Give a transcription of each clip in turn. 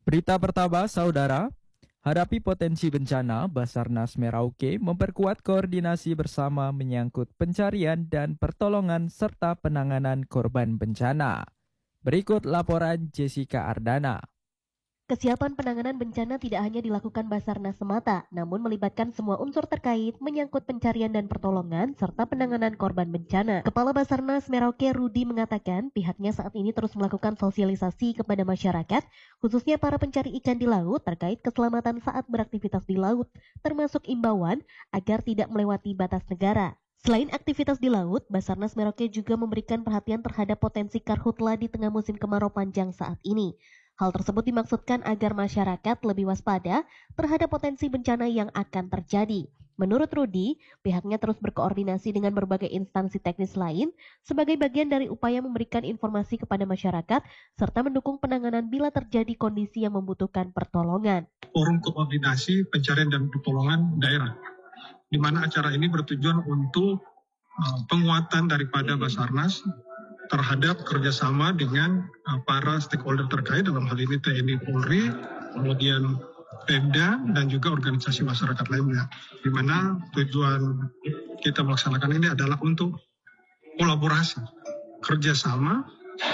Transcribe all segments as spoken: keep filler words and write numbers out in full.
Berita pertama, saudara. Hadapi potensi bencana, Basarnas Merauke memperkuat koordinasi bersama menyangkut pencarian dan pertolongan serta penanganan korban bencana. Berikut laporan Jessica Ardana. Kesiapan penanganan bencana tidak hanya dilakukan Basarnas semata, namun melibatkan semua unsur terkait menyangkut pencarian dan pertolongan serta penanganan korban bencana. Kepala Basarnas Merauke Rudi mengatakan pihaknya saat ini terus melakukan sosialisasi kepada masyarakat, khususnya para pencari ikan di laut terkait keselamatan saat beraktivitas di laut, termasuk imbauan agar tidak melewati batas negara. Selain aktivitas di laut, Basarnas Merauke juga memberikan perhatian terhadap potensi karhutla di tengah musim kemarau panjang saat ini. Hal tersebut dimaksudkan agar masyarakat lebih waspada terhadap potensi bencana yang akan terjadi. Menurut Rudi, pihaknya terus berkoordinasi dengan berbagai instansi teknis lain sebagai bagian dari upaya memberikan informasi kepada masyarakat serta mendukung penanganan bila terjadi kondisi yang membutuhkan pertolongan. Forum koordinasi pencarian dan pertolongan daerah, di mana acara ini bertujuan untuk uh, penguatan daripada Basarnas terhadap kerjasama dengan uh, para stakeholder terkait, dalam hal ini T N I Polri, kemudian Pemda, dan juga organisasi masyarakat lainnya. Di mana tujuan kita melaksanakan ini adalah untuk kolaborasi, kerjasama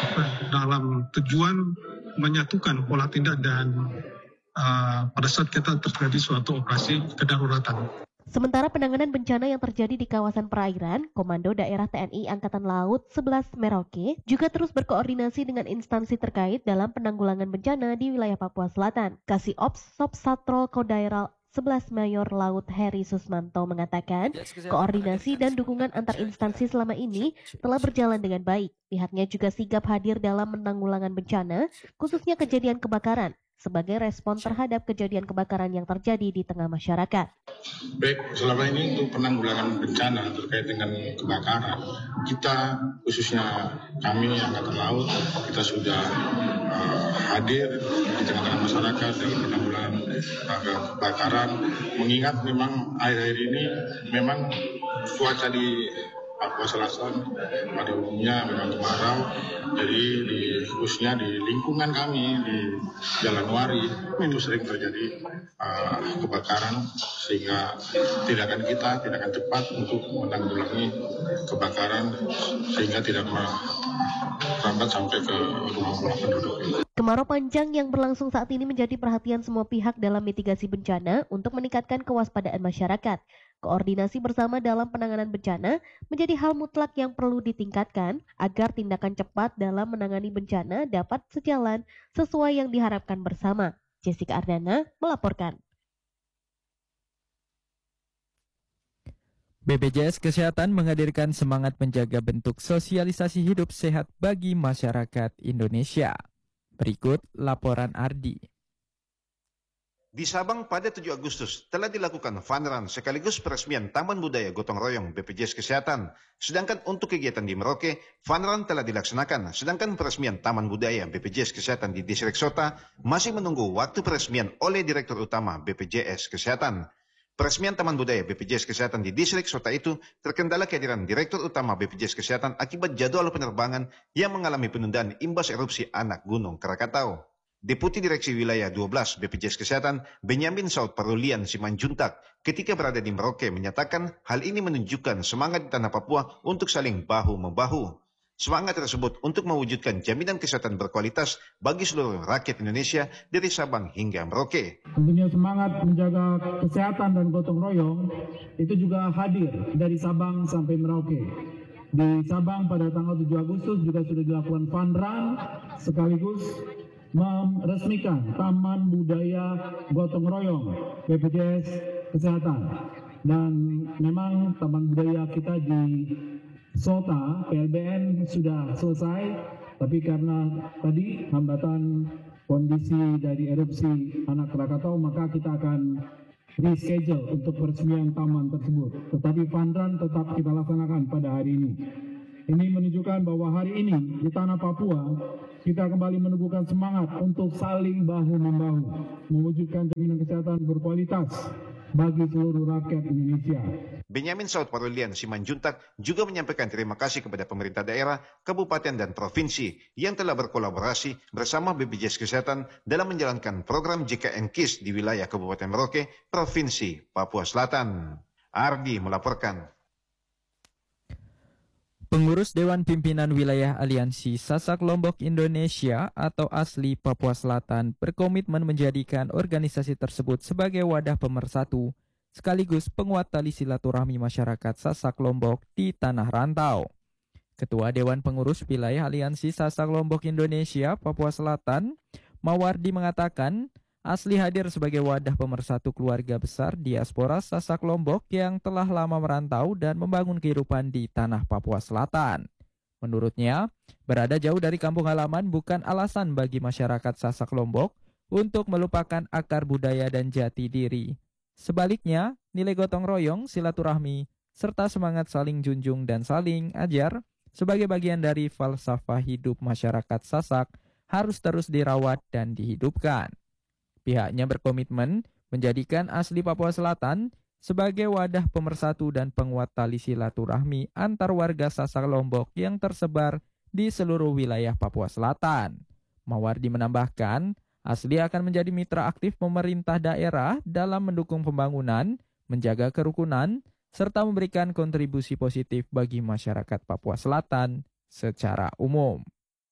dalam tujuan menyatukan pola tindak dan uh, pada saat kita terjadi suatu operasi kedaruratan. Sementara penanganan bencana yang terjadi di kawasan perairan, Komando Daerah T N I Angkatan Laut sebelas Merauke juga terus berkoordinasi dengan instansi terkait dalam penanggulangan bencana di wilayah Papua Selatan. Kasih Ops Sob Satrol Kodaeral sebelas Mayor Laut Heri Susmanto mengatakan, koordinasi dan dukungan antar instansi selama ini telah berjalan dengan baik. Pihaknya juga sigap hadir dalam penanggulangan bencana, khususnya kejadian kebakaran, sebagai respon terhadap kejadian kebakaran yang terjadi di tengah masyarakat. Baik, selama ini untuk penanggulangan bencana terkait dengan kebakaran, kita khususnya kami Angkatan Laut, kita sudah uh, hadir di tengah-tengah masyarakat dalam penanggulangan uh, kebakaran, mengingat memang akhir-akhir ini memang cuaca di Papua Selatan pada umumnya memang kemarau, jadi di, khususnya di lingkungan kami di Jalan Wari itu sering terjadi uh, kebakaran, sehingga tindakan kita tindakan cepat untuk menanggulangi kebakaran sehingga tidak merambat sampai ke rumah-rumah penduduk. Kemarau panjang yang berlangsung saat ini menjadi perhatian semua pihak dalam mitigasi bencana untuk meningkatkan kewaspadaan masyarakat. Koordinasi bersama dalam penanganan bencana menjadi hal mutlak yang perlu ditingkatkan agar tindakan cepat dalam menangani bencana dapat sejalan sesuai yang diharapkan bersama. Jessica Ardana melaporkan. B P J S Kesehatan menghadirkan semangat menjaga bentuk sosialisasi hidup sehat bagi masyarakat Indonesia. Berikut laporan Ardi. Di Sabang pada tujuh Agustus telah dilakukan fun run sekaligus peresmian Taman Budaya Gotong Royong B P J S Kesehatan. Sedangkan untuk kegiatan di Merauke, fun run telah dilaksanakan, sedangkan peresmian Taman Budaya B P J S Kesehatan di Distrik Sota masih menunggu waktu peresmian oleh Direktur Utama B P J S Kesehatan. Peresmian Taman Budaya B P J S Kesehatan di Distrik Sota itu terkendala kehadiran Direktur Utama B P J S Kesehatan akibat jadwal penerbangan yang mengalami penundaan imbas erupsi anak Gunung Krakatau. Deputi Direksi Wilayah dua belas B P J S Kesehatan, Benyamin Saud Parulian Simanjuntak, ketika berada di Merauke menyatakan hal ini menunjukkan semangat di tanah Papua untuk saling bahu-membahu. Semangat tersebut untuk mewujudkan jaminan kesehatan berkualitas bagi seluruh rakyat Indonesia dari Sabang hingga Merauke. Tentunya semangat menjaga kesehatan dan gotong royong itu juga hadir dari Sabang sampai Merauke. Di Sabang pada tanggal tujuh Agustus juga sudah dilakukan fun run sekaligus meresmikan Taman Budaya Gotong Royong B P J S Kesehatan. Dan memang Taman Budaya kita di Sota, P L B N sudah selesai, tapi karena tadi hambatan kondisi dari erupsi anak Krakatau, maka kita akan reschedule untuk peresmian taman tersebut. Tetapi fun run tetap kita laksanakan pada hari ini. Ini menunjukkan bahwa hari ini di tanah Papua kita kembali menumbuhkan semangat untuk saling bahu-membahu, mewujudkan jaminan kesehatan berkualitas bagi seluruh rakyat Indonesia. Benyamin Saud Parulian Simanjuntak juga menyampaikan terima kasih kepada pemerintah daerah, kabupaten dan provinsi yang telah berkolaborasi bersama B P J S Kesehatan dalam menjalankan program J K N K I S di wilayah Kabupaten Merauke, Provinsi Papua Selatan. Ardi melaporkan. Pengurus Dewan Pimpinan Wilayah Aliansi Sasak Lombok Indonesia atau ASLI Papua Selatan berkomitmen menjadikan organisasi tersebut sebagai wadah pemersatu sekaligus penguat tali silaturahmi masyarakat Sasak Lombok di tanah rantau. Ketua Dewan Pengurus Wilayah Aliansi Sasak Lombok Indonesia Papua Selatan, Mawardi mengatakan ASLI hadir sebagai wadah pemersatu keluarga besar diaspora Sasak Lombok yang telah lama merantau dan membangun kehidupan di tanah Papua Selatan. Menurutnya, berada jauh dari kampung halaman bukan alasan bagi masyarakat Sasak Lombok untuk melupakan akar budaya dan jati diri. Sebaliknya, nilai gotong royong, silaturahmi, serta semangat saling junjung dan saling ajar sebagai bagian dari falsafah hidup masyarakat Sasak harus terus dirawat dan dihidupkan. Pihaknya berkomitmen menjadikan ASLI Papua Selatan sebagai wadah pemersatu dan penguat tali silaturahmi antar warga Sasak Lombok yang tersebar di seluruh wilayah Papua Selatan. Mawardi menambahkan, ASLI akan menjadi mitra aktif pemerintah daerah dalam mendukung pembangunan, menjaga kerukunan, serta memberikan kontribusi positif bagi masyarakat Papua Selatan secara umum.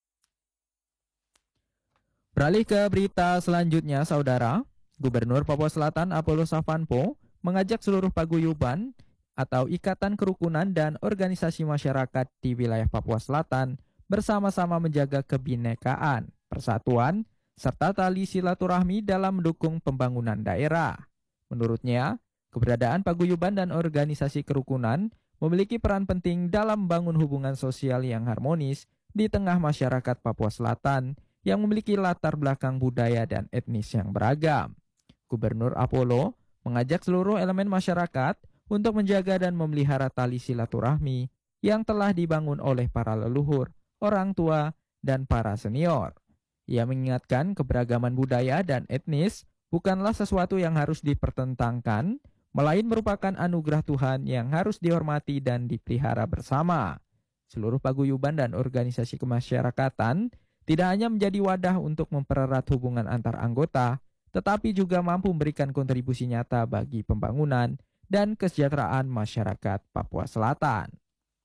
Beralih ke berita selanjutnya, Saudara. Gubernur Papua Selatan Apollo Savanpo mengajak seluruh paguyuban atau ikatan kerukunan dan organisasi masyarakat di wilayah Papua Selatan bersama-sama menjaga kebinekaan, persatuan, serta tali silaturahmi dalam mendukung pembangunan daerah. Menurutnya, keberadaan paguyuban dan organisasi kerukunan memiliki peran penting dalam membangun hubungan sosial yang harmonis di tengah masyarakat Papua Selatan yang memiliki latar belakang budaya dan etnis yang beragam. Gubernur Apollo mengajak seluruh elemen masyarakat untuk menjaga dan memelihara tali silaturahmi yang telah dibangun oleh para leluhur, orang tua, dan para senior. Ia mengingatkan keberagaman budaya dan etnis bukanlah sesuatu yang harus dipertentangkan, melainkan merupakan anugerah Tuhan yang harus dihormati dan dipelihara bersama. Seluruh paguyuban dan organisasi kemasyarakatan tidak hanya menjadi wadah untuk mempererat hubungan antar anggota, tetapi juga mampu memberikan kontribusi nyata bagi pembangunan dan kesejahteraan masyarakat Papua Selatan.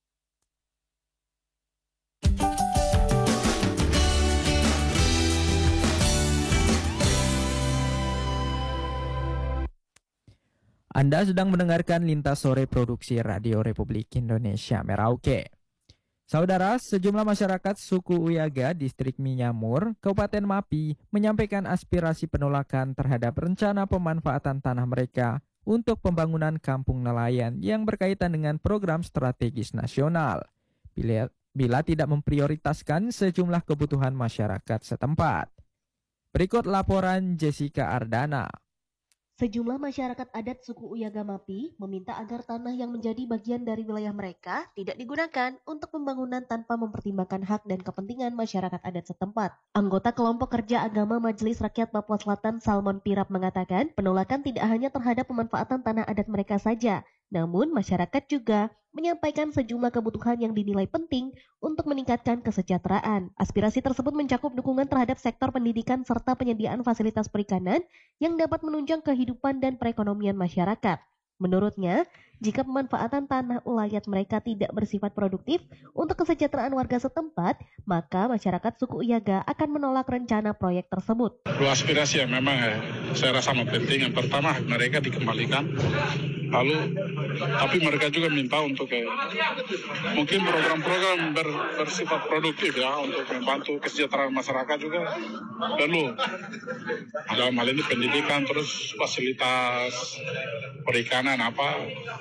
Anda sedang mendengarkan Lintas Sore Produksi Radio Republik Indonesia Merauke. Saudara, sejumlah masyarakat suku Uyaga, Distrik Minyamur, Kabupaten Mapi, menyampaikan aspirasi penolakan terhadap rencana pemanfaatan tanah mereka untuk pembangunan kampung nelayan yang berkaitan dengan program strategis nasional, bila, bila tidak memprioritaskan sejumlah kebutuhan masyarakat setempat. Berikut laporan Jessica Ardana. Sejumlah masyarakat adat suku Uyaga Mapi meminta agar tanah yang menjadi bagian dari wilayah mereka tidak digunakan untuk pembangunan tanpa mempertimbangkan hak dan kepentingan masyarakat adat setempat. Anggota kelompok kerja agama Majelis Rakyat Papua Selatan Salmon Pirap mengatakan penolakan tidak hanya terhadap pemanfaatan tanah adat mereka saja, namun masyarakat juga menyampaikan sejumlah kebutuhan yang dinilai penting untuk meningkatkan kesejahteraan. Aspirasi tersebut mencakup dukungan terhadap sektor pendidikan serta penyediaan fasilitas perikanan yang dapat menunjang kehidupan dan perekonomian masyarakat. Menurutnya, jika pemanfaatan tanah ulayat mereka tidak bersifat produktif untuk kesejahteraan warga setempat, maka masyarakat suku Uyaga akan menolak rencana proyek tersebut. Dua aspirasi yang memang eh, saya rasa sangat penting. Yang pertama, mereka dikembalikan. Lalu, tapi mereka juga minta untuk eh, mungkin program-program ber, bersifat produktif ya, untuk membantu kesejahteraan masyarakat juga perlu. Dalam hal ini pendidikan, terus fasilitas perikanan apa,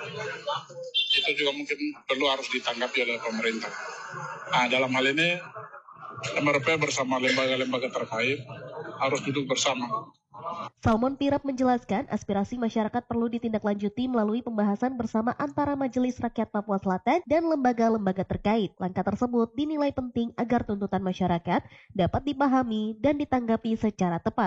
itu juga mungkin perlu harus ditanggapi oleh pemerintah. Nah, dalam hal ini M R P bersama lembaga-lembaga terkait harus duduk bersama. Salmon Pirap menjelaskan aspirasi masyarakat perlu ditindaklanjuti melalui pembahasan bersama antara Majelis Rakyat Papua Selatan dan lembaga-lembaga terkait. Langkah tersebut dinilai penting agar tuntutan masyarakat dapat dipahami dan ditanggapi secara tepat.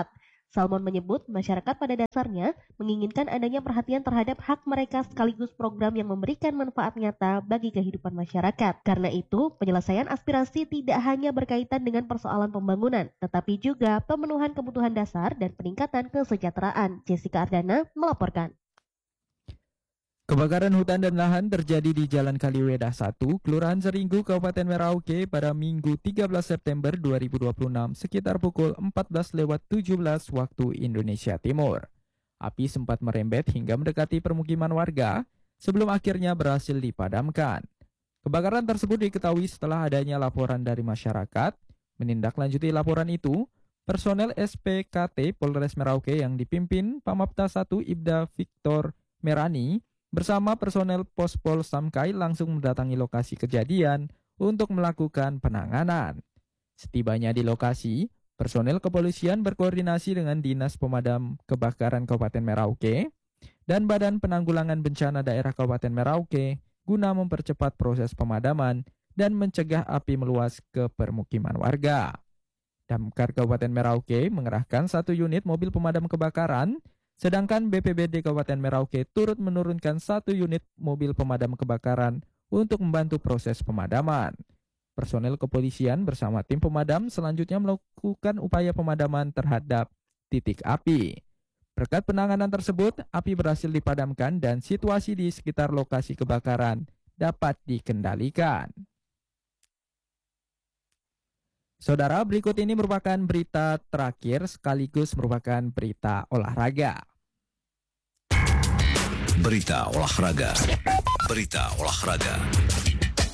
Salmon menyebut masyarakat pada dasarnya menginginkan adanya perhatian terhadap hak mereka sekaligus program yang memberikan manfaat nyata bagi kehidupan masyarakat. Karena itu, penyelesaian aspirasi tidak hanya berkaitan dengan persoalan pembangunan, tetapi juga pemenuhan kebutuhan dasar dan peningkatan kesejahteraan. Jessica Ardana melaporkan. Kebakaran hutan dan lahan terjadi di Jalan Kaliwedah satu, Kelurahan Seringgu, Kabupaten Merauke pada Minggu tiga belas September dua ribu dua puluh enam sekitar pukul empat belas lewat tujuh belas waktu Indonesia Timur. Api sempat merembet hingga mendekati permukiman warga sebelum akhirnya berhasil dipadamkan. Kebakaran tersebut diketahui setelah adanya laporan dari masyarakat. Menindaklanjuti laporan itu, personel S P K T Polres Merauke yang dipimpin Pamapta satu Ibda Victor Merani bersama personel Pospol Samkai langsung mendatangi lokasi kejadian untuk melakukan penanganan. Setibanya di lokasi, personel kepolisian berkoordinasi dengan Dinas Pemadam Kebakaran Kabupaten Merauke dan Badan Penanggulangan Bencana Daerah Kabupaten Merauke guna mempercepat proses pemadaman dan mencegah api meluas ke permukiman warga. Damkar Kabupaten Merauke mengerahkan satu unit mobil pemadam kebakaran, sedangkan B P B D Kabupaten Merauke turut menurunkan satu unit mobil pemadam kebakaran untuk membantu proses pemadaman. Personel kepolisian bersama tim pemadam selanjutnya melakukan upaya pemadaman terhadap titik api. Berkat penanganan tersebut, api berhasil dipadamkan dan situasi di sekitar lokasi kebakaran dapat dikendalikan. Saudara, berikut ini merupakan berita terakhir sekaligus merupakan berita olahraga. Berita olahraga. Berita olahraga.